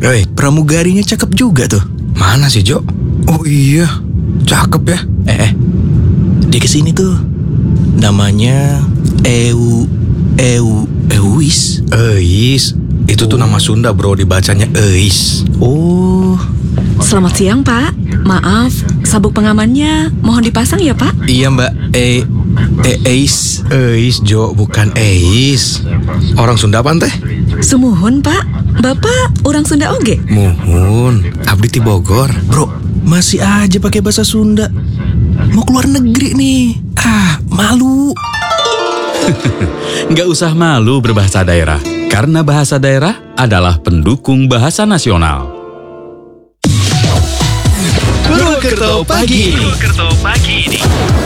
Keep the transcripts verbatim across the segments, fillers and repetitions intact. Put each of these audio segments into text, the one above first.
Hei, pramugarinya cakep juga tuh. Mana sih, Jo? Oh iya, cakep ya. Eh, eh. Dia kesini tuh. Namanya Eu Eu Euis. Eis. Itu tuh nama Sunda, bro, dibacanya Eis. Oh. Selamat siang, Pak. Maaf, sabuk pengamannya mohon dipasang ya, Pak? Iya, Mbak. E E Eis. Eis, Jo, bukan Eis. Orang Sunda apa teh? Sumuhun, Pak. Bapak orang Sunda oge? Muhun, abdi ti Bogor. Bro, masih aja pakai bahasa Sunda. Mau keluar negeri nih. Ah, malu. Nggak usah malu berbahasa daerah, karena bahasa daerah adalah pendukung bahasa nasional. Purwokerto pagi ini. Purwokerto pagi ini.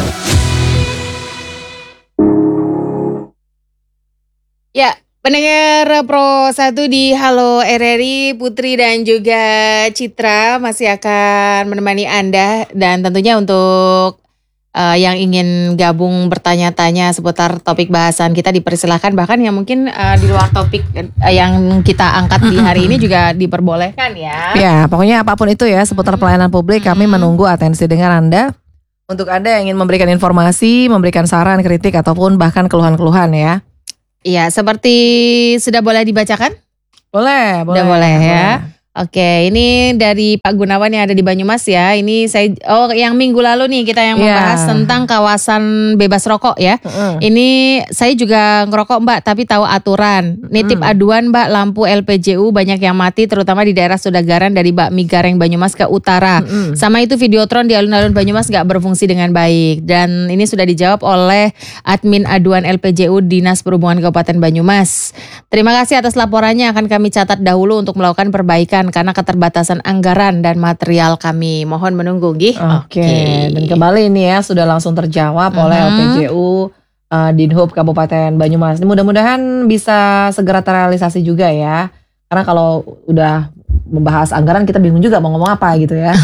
Ya, pendengar Pro satu di Halo R R I, Putri dan juga Citra masih akan menemani Anda. Dan tentunya untuk uh, yang ingin gabung bertanya-tanya seputar topik bahasan kita dipersilahkan. Bahkan yang mungkin uh, di luar topik uh, yang kita angkat di hari ini juga diperbolehkan ya. Ya, pokoknya apapun itu ya seputar pelayanan publik, kami menunggu atensi dengar Anda. Untuk Anda yang ingin memberikan informasi, memberikan saran, kritik, ataupun bahkan keluhan-keluhan ya. Iya, seperti sudah boleh dibacakan? Boleh, boleh. Sudah boleh ya. Boleh. Oke, ini dari Pak Gunawan yang ada di Banyumas ya. Ini saya, oh yang minggu lalu nih kita yang membahas Yeah. tentang kawasan bebas rokok ya. Mm-mm. Ini saya juga ngerokok Mbak, tapi tahu aturan. Nitip Mm. aduan Mbak, lampu L P J U banyak yang mati, terutama di daerah Sudagaran dari Bakmi Gareng Banyumas ke utara. Mm-mm. Sama itu Videotron di alun-alun Banyumas gak berfungsi dengan baik. Dan ini sudah dijawab oleh admin aduan L P J U Dinas Perhubungan Kabupaten Banyumas. Terima kasih atas laporannya, akan kami catat dahulu untuk melakukan perbaikan karena keterbatasan anggaran dan material kami. Mohon menunggu, Gih. Oke, dan kembali ini ya sudah langsung terjawab oleh Mhm. L P J U uh, Dinhub Kabupaten Banyumas. Ini mudah-mudahan bisa segera terrealisasi juga ya. Karena kalau udah membahas anggaran kita bingung juga mau ngomong apa gitu ya.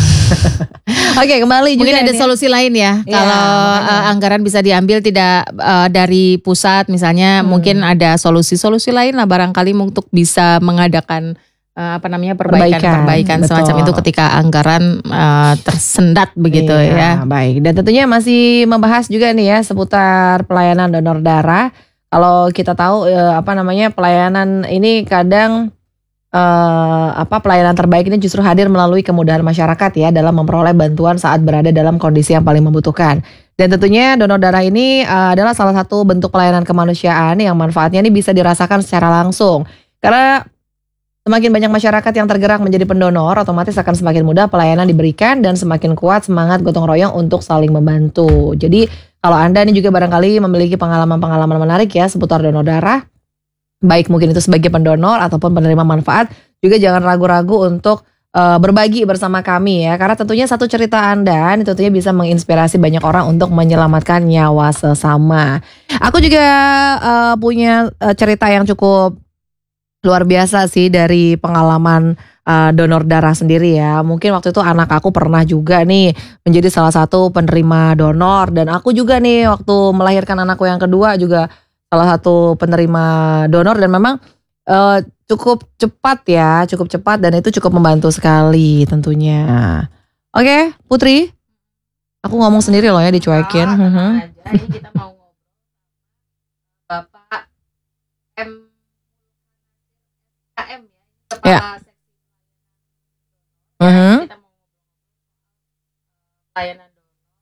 Oke, kembali juga Mungkin ada ini. solusi lain ya. Iya, Kalau makanya. uh, anggaran bisa diambil tidak uh, dari pusat misalnya, Hmm. mungkin ada solusi-solusi lain lah barangkali untuk bisa mengadakan uh, apa namanya Perbaikan, perbaikan-perbaikan semacam betul. itu ketika anggaran uh, tersendat begitu Iya, ya. baik. Dan tentunya masih membahas juga nih ya seputar pelayanan donor darah. Kalau kita tahu eh, apa namanya pelayanan ini kadang eh, apa pelayanan terbaik ini justru hadir melalui kemudahan masyarakat ya dalam memperoleh bantuan saat berada dalam kondisi yang paling membutuhkan. Dan tentunya donor darah ini eh, adalah salah satu bentuk pelayanan kemanusiaan yang manfaatnya ini bisa dirasakan secara langsung. Karena semakin banyak masyarakat yang tergerak menjadi pendonor, otomatis akan semakin mudah pelayanan diberikan dan semakin kuat semangat gotong royong untuk saling membantu. Jadi kalau Anda ini juga barangkali memiliki pengalaman-pengalaman menarik ya seputar donor darah, baik mungkin itu sebagai pendonor ataupun penerima manfaat, juga jangan ragu-ragu untuk uh, berbagi bersama kami ya. Karena tentunya satu cerita Anda ini tentunya bisa menginspirasi banyak orang untuk menyelamatkan nyawa sesama. Aku juga uh, punya uh, cerita yang cukup luar biasa sih dari pengalaman uh, donor darah sendiri ya. Mungkin waktu itu anak aku pernah juga nih menjadi salah satu penerima donor. Dan aku juga nih waktu melahirkan anakku yang kedua juga salah satu penerima donor. Dan memang uh, cukup cepat ya, cukup cepat dan itu cukup membantu sekali tentunya. Oke, Putri. Aku ngomong sendiri loh ya, dicuekin. Ah, Mhm. tenang aja. Ini kita mau ngobrol Bapak M K M ya, Kepala Ya. Seksi Mhm. Kita mau ngobrol pelayanan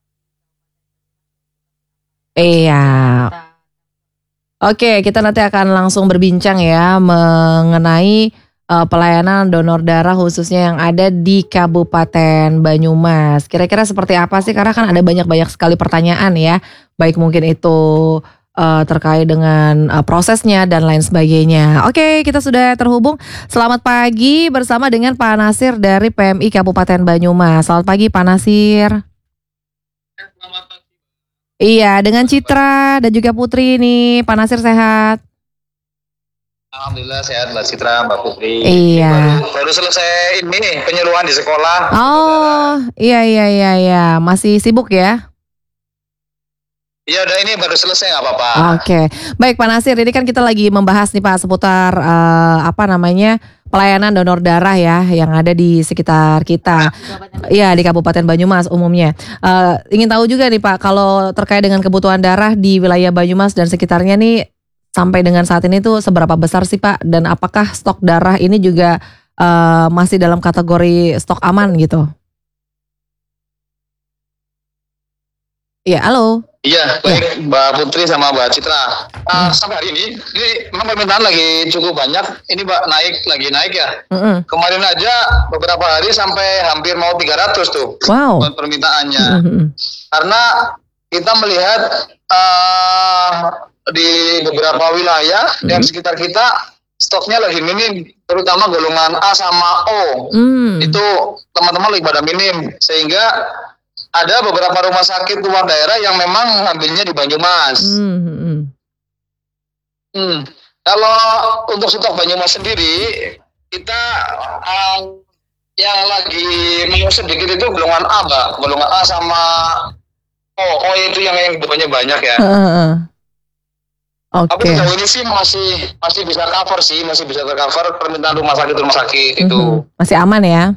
Iya. donor. Oke, kita nanti akan langsung berbincang ya mengenai uh, pelayanan donor darah khususnya yang ada di Kabupaten Banyumas. Kira-kira seperti apa sih? Karena kan ada banyak-banyak sekali pertanyaan ya, baik mungkin itu uh, terkait dengan uh, prosesnya dan lain sebagainya. Oke, kita sudah terhubung. Selamat pagi bersama dengan Pak Nasir dari P M I Kabupaten Banyumas. Selamat pagi Pak Nasir. Iya, dengan Citra dan juga Putri nih. Pak Nasir sehat? Alhamdulillah sehat Mbak Citra, Mbak Putri. Iya. Baru, baru selesai ini penyuluhan di sekolah. Oh, iya iya iya iya. Masih sibuk ya? Iya udah ini baru selesai nggak apa-apa. Oke. Baik Pak Nasir, ini kan kita lagi membahas nih Pak seputar eh, apa namanya? pelayanan donor darah ya yang ada di sekitar kita. Iya, di Kabupaten Banyumas umumnya. Uh, ingin tahu juga nih Pak, kalau terkait dengan kebutuhan darah di wilayah Banyumas dan sekitarnya nih sampai dengan saat ini tuh seberapa besar sih Pak? Dan apakah stok darah ini juga uh, masih dalam kategori stok aman gitu? Iya, halo. Iya, baik Mbak Putri sama Mbak Citra. Uh, sampai hari ini, ini memang permintaan lagi cukup banyak. Ini Mbak naik, lagi naik ya. Mm-mm. Kemarin aja beberapa hari sampai hampir mau tiga ratus tuh Wow. permintaannya. Mm-mm. Karena kita melihat uh, di beberapa wilayah dan sekitar kita stoknya lagi minim, terutama golongan A sama O. Mm. Itu teman-teman lagi pada minim, sehingga ada beberapa rumah sakit luar daerah yang memang ngambilnya di Banyumas. Mm-mm. Hmm. Kalau untuk stok Banyumas sendiri, kita um, yang lagi mengusut sedikit itu golongan A, Mbak. Golongan A sama O. O itu yang yang banyak banyak ya. Uh, Oke. Tapi sejauh ini sih masih masih bisa cover sih, masih bisa tercover permintaan rumah sakit rumah sakit itu. Mhm. Masih aman ya?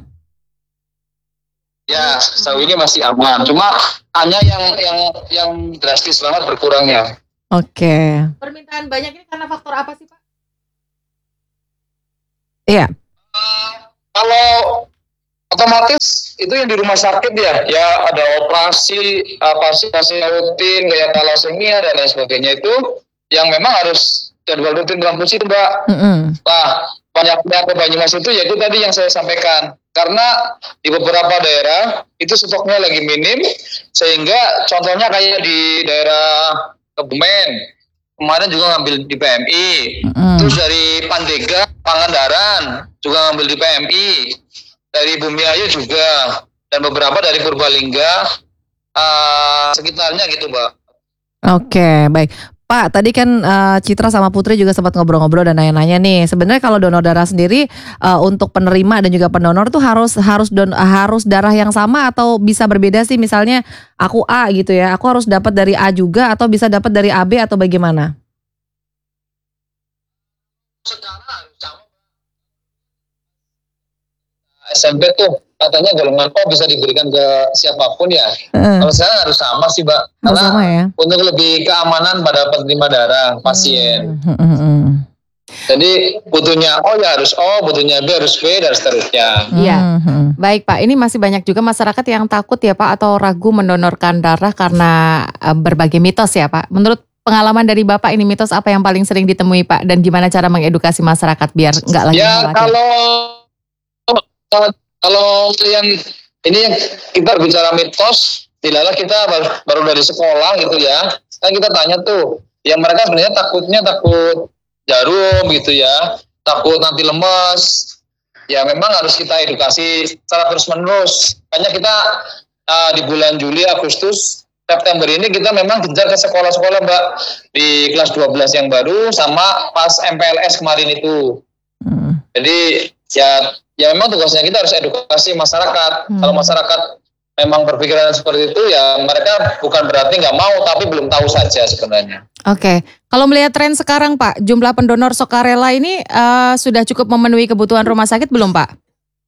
Ya, sejauh ini masih aman. Cuma hanya yang yang yang drastis banget berkurangnya. Oke. Permintaan banyak ini karena faktor apa sih Pak? Iya. Uh, kalau otomatis itu yang di rumah sakit ya, ya ada operasi, uh, pasien-pasien rutin kayak thalassemia dan lain sebagainya itu yang memang harus jadwal rutin transfusi itu Mbak. Mm-mm. Nah, banyaknya ke Banyumas itu yaitu tadi yang saya sampaikan. Karena di beberapa daerah itu stoknya lagi minim, sehingga contohnya kayak di daerah Kebumen, kemarin juga ngambil di P M I, Mm. terus dari Pandega, Pangandaran juga ngambil di P M I, dari Bumiayu juga, dan beberapa dari Purbalingga, uh, sekitarnya gitu Mbak. Oke, baik. Pak, tadi kan uh, Citra sama Putri juga sempat ngobrol-ngobrol dan nanya-nanya nih. Sebenarnya kalau donor darah sendiri uh, untuk penerima dan juga pendonor tuh harus harus don, harus darah yang sama atau bisa berbeda sih? Misalnya aku A gitu ya, aku harus dapat dari A juga atau bisa dapat dari A B atau bagaimana? Sekarang sama S M P tuh katanya golongan O bisa diberikan ke siapapun ya. Uh, Kalau sekarang harus sama sih Mbak. harus Karena sama ya? untuk lebih keamanan pada penerima darah pasien. Hmm, hmm, hmm. Jadi butuhnya O ya harus O, butuhnya B harus B dan seterusnya. Iya. Hmm, hmm. Baik Pak, ini masih banyak juga masyarakat yang takut ya Pak atau ragu mendonorkan darah karena uh, berbagai mitos ya Pak. Menurut pengalaman dari Bapak ini mitos apa yang paling sering ditemui Pak dan gimana cara mengedukasi masyarakat biar nggak lagi Ya khawatir? kalau kalau yang ini yang kita bicara mitos, tidaklah kita baru, baru dari sekolah gitu ya. Kan kita tanya tuh, yang mereka sebenarnya takutnya takut jarum gitu ya, takut nanti lemes. Ya memang harus kita edukasi secara terus menerus. Makanya kita uh, di bulan Juli, Agustus, September ini kita memang kejar ke sekolah-sekolah Mbak di kelas dua belas yang baru sama pas M P L S kemarin itu. Hmm. Jadi ya ya memang tugasnya kita harus edukasi masyarakat. Hmm. Kalau masyarakat memang berpikiran seperti itu ya mereka bukan berarti nggak mau tapi belum tahu saja sebenarnya. Oke, kalau melihat tren sekarang Pak, jumlah pendonor sukarela ini uh, sudah cukup memenuhi kebutuhan rumah sakit belum Pak?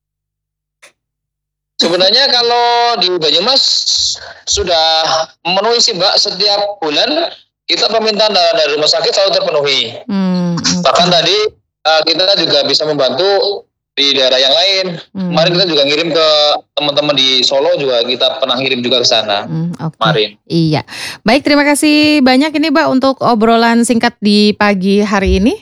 Sebenarnya kalau di Banyumas sudah memenuhi sih Mbak, setiap bulan kita permintaan dari rumah sakit selalu terpenuhi. Hmm, Bahkan tadi uh, kita juga bisa membantu di daerah yang lain. Hmm. Kemarin kita juga ngirim ke teman-teman di Solo juga kita pernah ngirim juga ke sana. Hmm, oke. Kemarin. Iya. Baik, terima kasih banyak ini Mbak untuk obrolan singkat di pagi hari ini.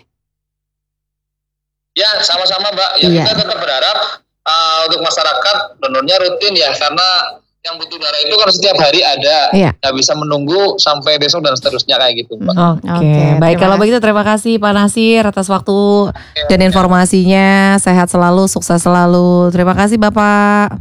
Ya, sama-sama Mbak. Ya, Iya. kita tetap berharap uh, untuk masyarakat donornya rutin ya, karena yang butuh darah itu kan setiap hari ada. Iya. Nggak bisa menunggu sampai besok dan seterusnya kayak gitu Mbak. Oke, Oke, baik terima kalau kasih. begitu terima kasih Pak Nasir atas waktu dan informasinya. Sehat selalu, sukses selalu. Terima kasih Bapak.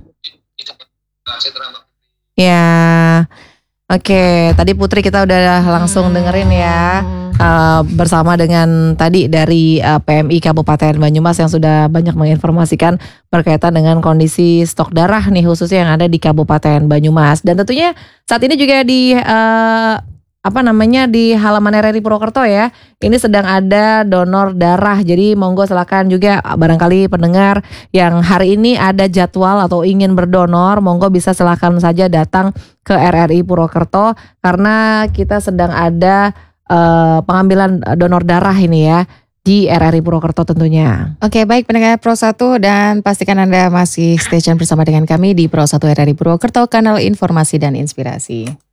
Ya, oke. Tadi Putri kita udah langsung dengerin ya uh, bersama dengan tadi dari uh, P M I Kabupaten Banyumas yang sudah banyak menginformasikan berkaitan dengan kondisi stok darah nih khususnya yang ada di Kabupaten Banyumas. Dan tentunya saat ini juga di uh, apa namanya di halaman R R I Purwokerto ya. Ini sedang ada donor darah. Jadi monggo silakan juga barangkali pendengar yang hari ini ada jadwal atau ingin berdonor, monggo bisa silakan saja datang ke R R I Purwokerto karena kita sedang ada uh, pengambilan donor darah ini ya di R R I Purwokerto tentunya. Oke, baik pendengar Pro satu dan pastikan Anda masih stay tune bersama dengan kami di Pro satu R R I Purwokerto, kanal informasi dan inspirasi.